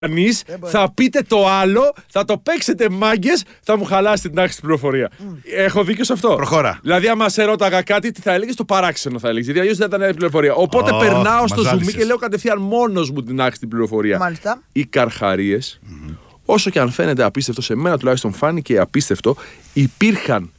θα πείτε το άλλο, θα το παίξετε μάγκες, θα μου χαλάσετε την άξιση πληροφορία. Έχω δίκιο σε αυτό. Προχώρα. Δηλαδή, άμα σε ρώταγα κάτι, τι θα έλεγες, το παράξενο θα έλεγες. Γιατί αλλιώς δεν ήταν πληροφορία. Οπότε περνάω στο zoom και λέω κατευθείαν μόνος μου την άξιση πληροφορία. Μάλιστα. Οι καρχαρίες, όσο και αν φαίνεται απίστευτο, σε μένα τουλάχιστον φάνηκε απίστευτο, υπήρχαν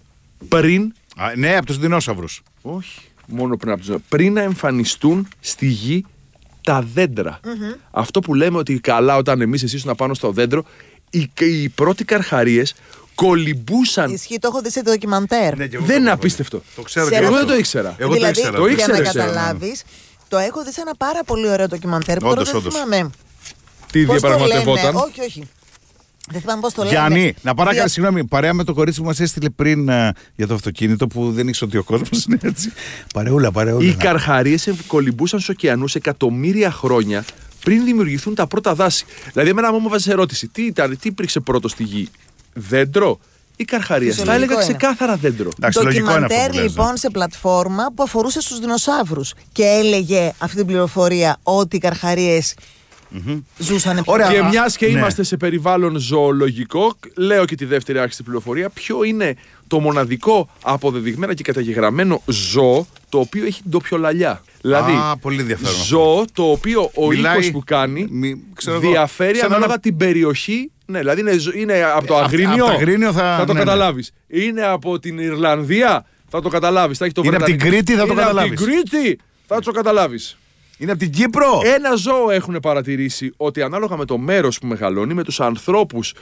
πριν. Ναι, από τους δεινόσαυρους. Όχι, μόνο πριν από τους δεινόσαυρους. Πριν να εμφανιστούν στη γη τα δέντρα. Αυτό που λέμε ότι καλά, όταν εμείς εσείς ήσουν πάνω στο δέντρο, οι πρώτοι καρχαρίες κολυμπούσαν. Ισχύει, το έχω δει σε ντοκιμαντέρ. Ναι, Δεν είναι απίστευτο. Το ξέρω και εγώ αυτό. δεν το ήξερα. Εγώ δηλαδή, το ήξερα. Το για ήξερα, να ξέρω. καταλάβεις, το έχω δει σε ένα πάρα πολύ ωραίο ντοκιμαντέρ που τώρα δεν Όντως. θυμάμαι. Τι Πώς το διαπραγματευόταν. λένε. Όχι. Δεν θυμάμαι πώς το λένε. Γιάννη, να παρακαλώ, συγγνώμη, παρέα με το κορίτσι που μας έστειλε πριν για το αυτοκίνητο που δεν ήξερε ότι ο κόσμος είναι έτσι. Παρεούλα. Οι καρχαρίες κολυμπούσαν στους ωκεανούς εκατομμύρια χρόνια πριν δημιουργηθούν τα πρώτα δάση. Δηλαδή, εμένα μου βάζει ερώτηση, τι υπήρξε πρώτο στη γη, δέντρο ή καρχαρίες? Θα έλεγα είναι. ξεκάθαρα δέντρο. Εντάξει, λογικό είναι αυτό Ντοκιμαντέρ που λες, λοιπόν σε πλατφόρμα που αφορούσε στους δεινοσαύρους και έλεγε αυτή την πληροφορία ότι οι καρχαρίες ζούσαν πιο Ωραία. Και μιας και ναι. είμαστε σε περιβάλλον ζωολογικό, λέω και τη δεύτερη άξιση πληροφορία, ποιο είναι το μοναδικό αποδεδειγμένο και καταγεγραμμένο ζώο το οποίο έχει ντοπιολαλιά. Δηλαδή, πολύ ενδιαφέρον αυτό. ζώο το οποίο ο Μιλάει- οίκος που κάνει ξέρω εγώ, διαφέρει σαν ανάλογα ένα- την περιοχή. Ναι, δηλαδή είναι από το Αγρίνιο, από το Αγρίνιο θα το ναι. καταλάβεις. Είναι από την Ιρλανδία, θα το καταλάβεις. Θα έχει το Είναι από την βρετανικό. Κρήτη, θα το Είναι καταλάβεις. από την Κρήτη, θα το καταλάβεις. Είναι από την Κύπρο. Ένα ζώο έχουν παρατηρήσει ότι ανάλογα με το μέρος που μεγαλώνει, με τους ανθρώπους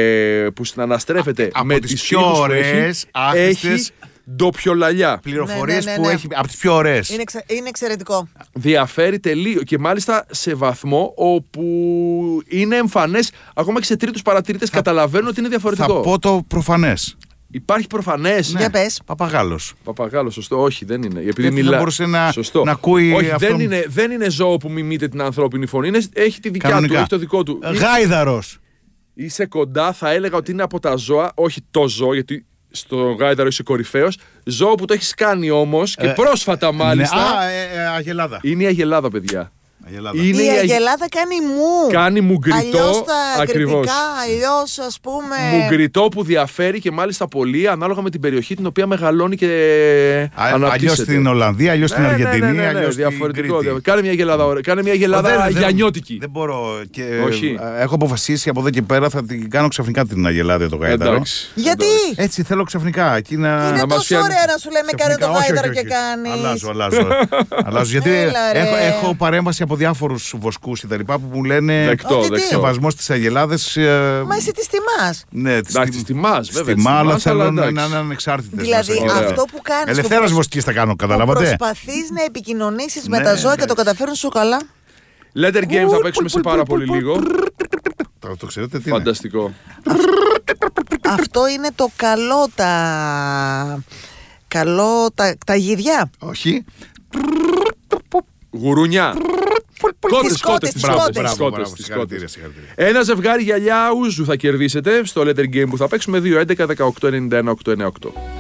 που συναναστρέφεται Από με τις τις πιο φίλους που ωραίες, έχει άχρηστες ντοπιολαλιά. Πληροφορίες Ναι. που έχει από τις πιο ωραίες. Είναι εξαιρετικό. Διαφέρει τελείω και μάλιστα σε βαθμό όπου είναι εμφανές ακόμα και σε τρίτους παρατηρητές. Καταλαβαίνουν ότι είναι Θα διαφορετικό. πω το προφανές. Υπάρχει προφανές. Για πες. Παπαγάλος. Παπαγάλο, σωστό. Όχι, δεν είναι. Επειδή δεν μιλά. μπορούσε να Σωστό. ακούει Όχι, αυτό. δεν είναι ζώο που μιμείται την ανθρώπινη φωνή. Έχει τη δικιά Κανονικά. του, έχει το δικό του. Γάιδαρος. Είσαι κοντά, θα έλεγα ότι είναι από τα ζώα, όχι το ζώο, γιατί στο γάιδαρο είσαι κορυφαίος. Ζώο που το έχεις κάνει όμως και πρόσφατα μάλιστα. Ναι, αγελάδα. Είναι η αγελάδα, παιδιά. Αγελάδα. Είναι Η αγελάδα κάνει μου. Κάνει μουγκριτό. Αλλιώς τα Ακριβώς. κριτικά, αλλιώς ας πούμε. Μουγκριτό που διαφέρει και μάλιστα πολύ ανάλογα με την περιοχή την οποία μεγαλώνει και Αλλιώς αναπτύσσεται. στην Ολλανδία, αλλιώς στην Αργεντινή, ναι, αλλιώς στην διαφορετικό. Κρήτη. Κάνε μια αγελάδα, ωραία. Κάνε μια αγελάδα γιαννιώτικη. Δεν μπορώ. Όχι. Έχω αποφασίσει από εδώ και πέρα θα την κάνω ξαφνικά την αγελάδα το γάιδαρο. Εντάξει. Γιατί? Έτσι θέλω ξαφνικά. Εκεί να... Είναι μας τόσο φτιάχνει. ωραία να σου λέμε κάνε το Ξαφνικά, όχι, γάιδαρο όχι, και όχι. κάνεις. Αλλάζω. Γιατί Έλα, ρε. έχω παρέμβαση από διάφορους βοσκούς και τα λοιπά που μου λένε Δεκτό, Ότι τι? δεκτό. σεβασμό στις αγελάδες. Μα εσύ τις τιμάς. Ναι, τις Εντάξει, τις τιμάς, βέβαια. τις τιμά, αλλά τιμάς, θέλω να εντάξει. είναι ανεξάρτητες. Δηλαδή μέσα. Ωραία. αυτό που κάνεις. Ελευθέρας βοσκής θα κάνω, που καταλάβατε. προσπαθείς να επικοινωνήσεις με Ναι, τα ζώα και ναι. το καταφέρουν σου καλά. Letter game θα παίξουμε σε πάρα πολύ λίγο. Το ξέρετε τι είναι. Φανταστικό. Αυτό είναι το καλό τα γυριά. Όχι. Γουρούνια. Τις κότες, τις κότες. Μπράβο, τις συγχαρητήρια, κότες. συγχαρητήρια. Ένα ζευγάρι γυαλιά ούζου θα κερδίσετε στο Letter Game που θα παίξουμε 2-11-18-91-898.